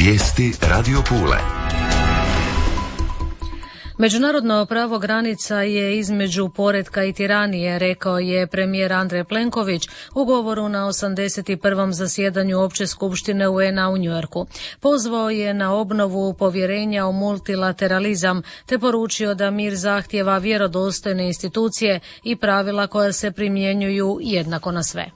Vijesti Radio Pule. Međunarodno pravo granica je između poretka i tiranije, rekao je premijer Andrej Plenković u govoru na 81. zasjedanju Opće skupštine UN-a u Njujorku. Pozvao je na obnovu povjerenja u multilateralizam te poručio da mir zahtijeva vjerodostojne institucije i pravila koja se primjenjuju jednako na sve.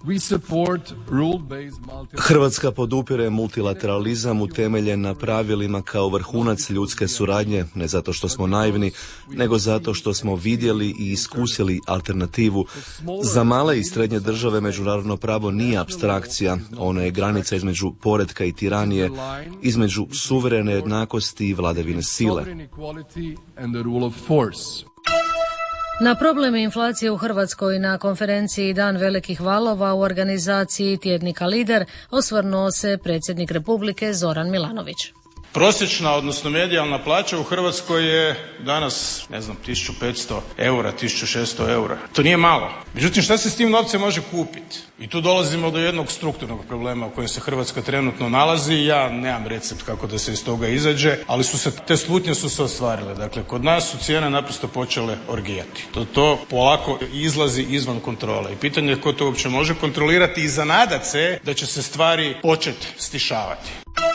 Hrvatska podupire multilateralizam utemeljen na pravilima kao vrhunac ljudske suradnje, ne zato što smo naivni, nego zato što smo vidjeli i iskusili alternativu. Za male i srednje države međunarodno pravo nije apstrakcija, ono je granica između poretka i tiranije, između suverene jednakosti i vladavine sile. Na problem inflacije u Hrvatskoj na konferenciji Dan velikih valova u organizaciji tjednika Lider osvrnuo se predsjednik Republike Zoran Milanović. Prosječna, odnosno medijalna plaća u Hrvatskoj je danas, 1500 eura, 1600 eura. To nije malo. Međutim, šta se s tim novcem može kupiti? I tu dolazimo do jednog strukturnog problema u kojem se Hrvatska trenutno nalazi. Ja nemam recept kako da se iz toga izađe, ali te slutnje su se ostvarile. Dakle, kod nas su cijene naprosto počele orgijati. To polako izlazi izvan kontrole. I pitanje je ko to uopće može kontrolirati i zanadat se da će se stvari početi stišavati.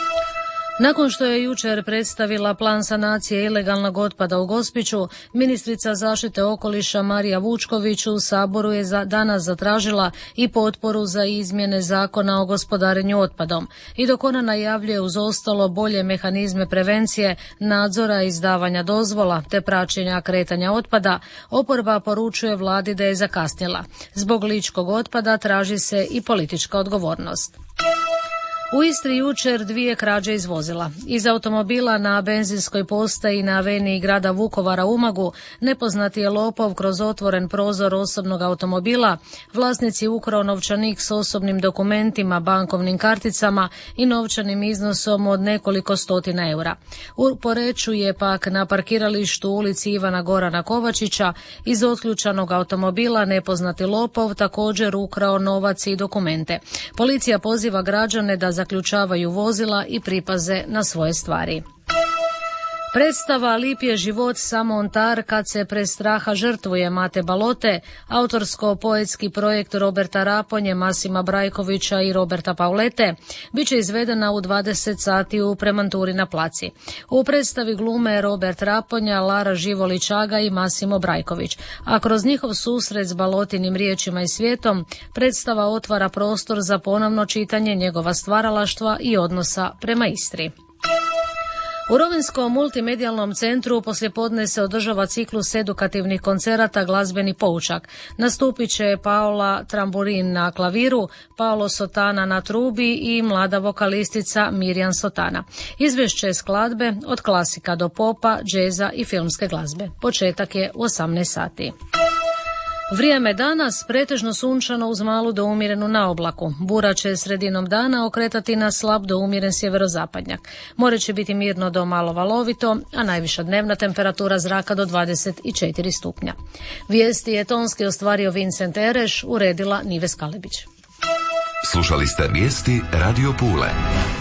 Nakon što je jučer predstavila plan sanacije ilegalnog otpada u Gospiću, ministrica zaštite okoliša Marija Vučković u Saboru je danas zatražila i potporu za izmjene zakona o gospodarenju otpadom. I dok ona najavljuje uz ostalo bolje mehanizme prevencije, nadzora, izdavanja dozvola te praćenja kretanja otpada, oporba poručuje vladi da je zakasnjela. Zbog ličkog otpada traži se i politička odgovornost. U Istri jučer 2 krađe iz vozila. Iz automobila na benzinskoj postaji na aveniji grada Vukovara u Umagu nepoznati je lopov kroz otvoren prozor osobnog automobila vlasnici ukrao novčanik s osobnim dokumentima, bankovnim karticama i novčanim iznosom od nekoliko stotina eura. U Poreču je pak na parkiralištu ulici Ivana Gorana Kovačića iz otključanog automobila nepoznati lopov također ukrao novac i dokumente. Policija poziva građane da zaključavaju vozila i pripaze na svoje stvari. Predstava Lip je život samo ontar kad se prestraha žrtvuje Mate Balote, autorsko-poetski projekt Roberta Raponje, Masima Brajkovića i Roberta Paulete, bit će izvedena u 20 sati u Premanturi na Placi. U predstavi glume Robert Raponja, Lara Živolićaga i Masimo Brajković, a kroz njihov susret s Balotinim riječima i svijetom, predstava otvara prostor za ponovno čitanje njegova stvaralaštva i odnosa prema Istri. U Rovinjskom multimedijalnom centru poslijepodne se održava ciklus edukativnih koncerata Glazbeni poučak. Nastupit će Paola Tramburin na klaviru, Paolo Sotana na trubi i mlada vokalistica Mirjan Sotana. Izvešće skladbe od klasika do popa, džeza i filmske glazbe. Početak je u 18 sati. Vrijeme danas pretežno sunčano uz malu do umjerenu naoblaku. Bura će sredinom dana okretati na slab do umjeren sjeverozapadnjak. More će biti mirno do malo valovito, a najviša dnevna temperatura zraka do 24 stupnja. Vijesti je tonski ostvario Vincent Ereš, uredila Nives Kalebić. Slušali ste vijesti Radio Pule.